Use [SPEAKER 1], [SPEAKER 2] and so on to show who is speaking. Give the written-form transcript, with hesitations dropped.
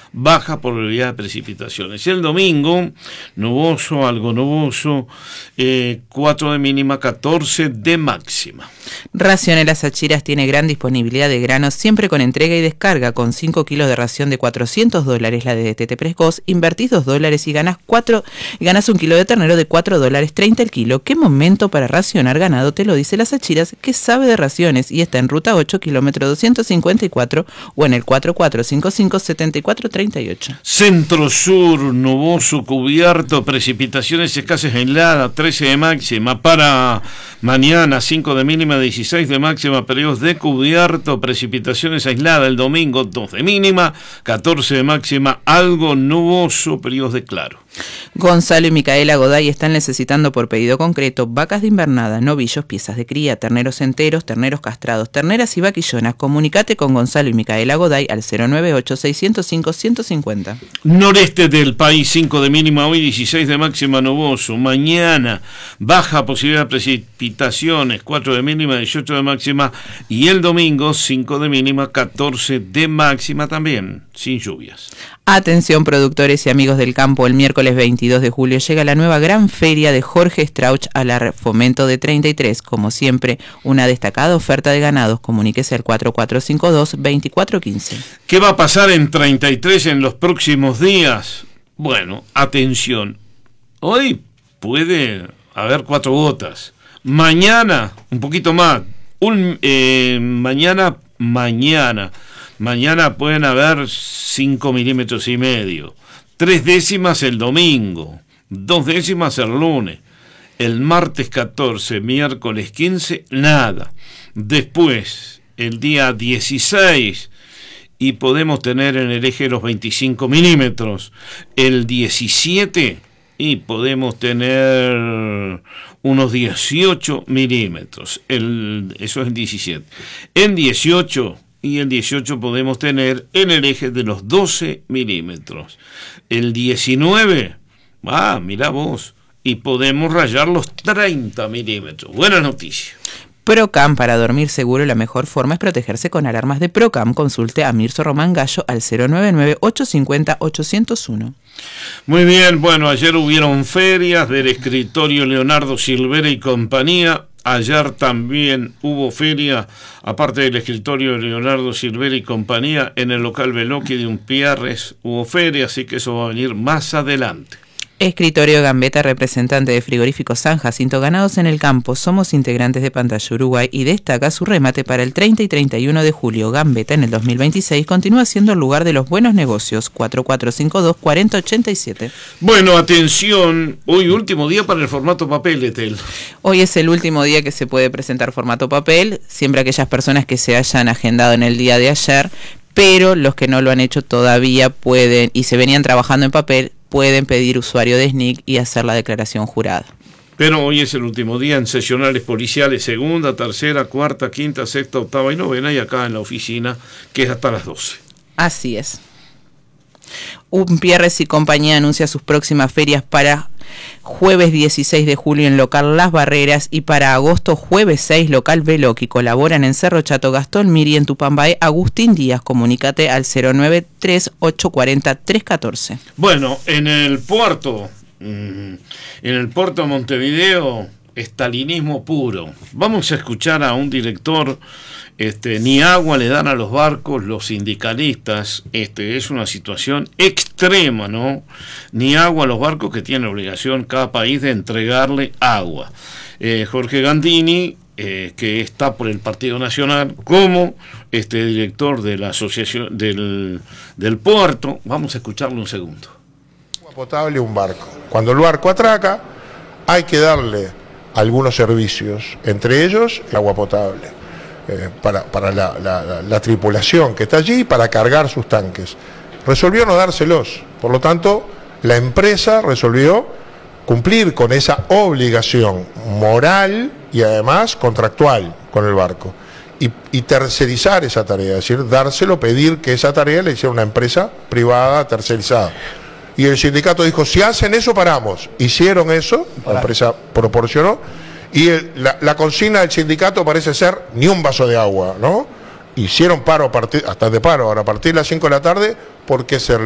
[SPEAKER 1] baja probabilidad de precipitaciones. El domingo, nuboso, algo nuboso, 4 de mínima, 14 de máxima.
[SPEAKER 2] Raciones Las Achiras tiene gran disponibilidad de granos, siempre con entrega y descarga, con 5 kilos de ración de $400, la de Tete Prescos, invertís $2 y ganas 1 kilo de ternero de $4.30 el kilo. ¿Qué momento para racionar ganado? Te lo dice Las Achiras, que sabe de raciones, y está en ruta 8, kilómetro 254, o en el 4455-7438.
[SPEAKER 1] Centro-sur, nuboso, cubierto, precipitaciones escasas aisladas, 13 de máxima. Para mañana, 5 de mínima, 16 de máxima, periodos de cubierto, precipitaciones aisladas. El domingo, 2 de mínima, 14 de máxima, algo nuboso, periodos de claro.
[SPEAKER 2] Gonzalo y Micaela Goday están necesitando por pedido concreto vacas de invernada, novillos, piezas de cría, terneros enteros, terneros castrados, terneras y vaquillonas. Comunicate con Gonzalo y Micaela Goday al 098-605-150.
[SPEAKER 1] Noreste del país, 5 de mínima hoy, 16 de máxima, nuboso. Mañana, baja posibilidad de precipitaciones, 4 de mínima, 18 de máxima. Y el domingo, 5 de mínima, 14 de máxima también, sin lluvias.
[SPEAKER 2] Atención productores y amigos del campo, el miércoles 22 de julio llega la nueva gran feria de Jorge Strauch a la Fomento de 33. Como siempre, una destacada oferta de ganados. Comuníquese al 4452-2415.
[SPEAKER 1] ¿Qué va a pasar en 33 en los próximos días? Bueno, atención. Hoy puede haber 4 gotas. Mañana, un poquito más. Mañana pueden haber 5,5 milímetros. 3 décimas el domingo, 2 décimas el lunes, el martes 14, miércoles 15, nada. Después, el día 16, y podemos tener en el eje los 25 milímetros. El 17, y podemos tener unos 18 milímetros. Eso es el 17. En 18... y el 18 podemos tener en el eje de los 12 milímetros. El 19, mirá vos, y podemos rayar los 30 milímetros. Buena noticia.
[SPEAKER 2] Procam, para dormir seguro, la mejor forma es protegerse con alarmas de Procam. Consulte a Mirzo Román Gallo al 099-850-801.
[SPEAKER 1] Muy bien, bueno, ayer hubieron ferias del escritorio Leonardo Silvera y compañía. Ayer también hubo feria, aparte del escritorio de Leonardo Silvera y compañía, en el local Veloqui de Umpierres hubo feria, así que eso va a venir más adelante.
[SPEAKER 2] Escritorio Gambetta, representante de Frigorífico San Jacinto, ganados en el campo. Somos integrantes de Pantalla Uruguay y destaca su remate para el 30 y 31 de julio. Gambetta en el 2026 continúa siendo el lugar de los buenos negocios. 4452-4087.
[SPEAKER 1] Bueno, atención, hoy último día para el formato papel, Etel.
[SPEAKER 2] Hoy es el último día que se puede presentar formato papel, siempre aquellas personas que se hayan agendado en el día de ayer, pero los que no lo han hecho todavía pueden, y se venían trabajando en papel, pueden pedir usuario de SNIC y hacer la declaración jurada.
[SPEAKER 1] Pero hoy es el último día en sesionales policiales, segunda, tercera, cuarta, quinta, sexta, octava y novena, y acá en la oficina, que es hasta las 12.
[SPEAKER 2] Así es. Umpierres y compañía anuncia sus próximas ferias para jueves 16 de julio en local Las Barreras y para agosto jueves 6 local Veloqui. Colaboran en Cerro Chato, Gastón Miri, en Tupambaé, Agustín Díaz. Comunícate al 093-840-314. Bueno,
[SPEAKER 1] en el puerto Montevideo, estalinismo puro. Vamos a escuchar a un director. Ni agua le dan a los barcos los sindicalistas. Es una situación extrema, ¿no? Ni agua a los barcos, que tiene obligación cada país de entregarle agua. Jorge Gandini, que está por el Partido Nacional, como director de la asociación del puerto. Vamos a escucharlo un segundo.
[SPEAKER 3] Agua potable a un barco. Cuando el barco atraca, hay que darle algunos servicios, entre ellos el agua potable. Para la tripulación que está allí, para cargar sus tanques. Resolvió no dárselos, por lo tanto la empresa resolvió cumplir con esa obligación moral y además contractual con el barco y tercerizar esa tarea, es decir, dárselo, pedir que esa tarea le hiciera una empresa privada tercerizada. Y el sindicato dijo, si hacen eso paramos. Hicieron eso, la empresa proporcionó. Y la consigna del sindicato parece ser ni un vaso de agua, ¿no? Hicieron paro hasta de paro ahora a partir de las 5 de la tarde porque se